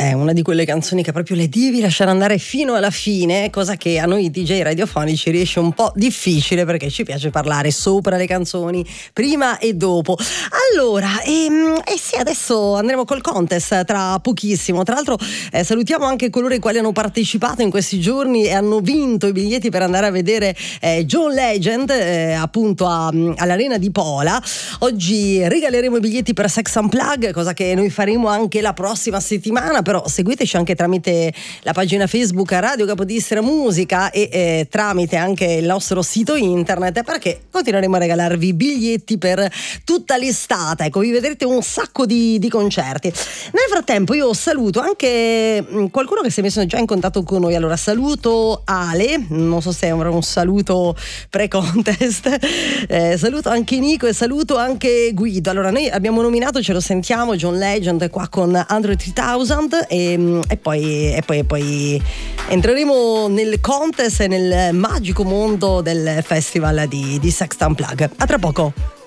È una di quelle canzoni che proprio le devi lasciare andare fino alla fine, cosa che a noi DJ radiofonici riesce un po' difficile perché ci piace parlare sopra le canzoni, prima e dopo. Allora, sì, adesso andremo col contest tra pochissimo. Tra l'altro salutiamo anche coloro i quali hanno partecipato in questi giorni e hanno vinto i biglietti per andare a vedere John Legend appunto all'Arena di Pola. Oggi regaleremo i biglietti per Sex Unplugged, cosa che noi faremo anche la prossima settimana, però seguiteci anche tramite la pagina Facebook Radio Capodistria Musica e tramite anche il nostro sito internet, perché continueremo a regalarvi biglietti per tutta l'estate. Ecco, vi vedrete un sacco di concerti. Nel frattempo io saluto anche qualcuno che si è messo già in contatto con noi. Allora saluto Ale, non so se è un saluto pre-contest, saluto anche Nico e saluto anche Guido. Allora noi abbiamo nominato, ce lo sentiamo, John Legend qua con Andre 3000 e poi entreremo nel contest e nel magico mondo del festival di Sex Unplugged. A tra poco.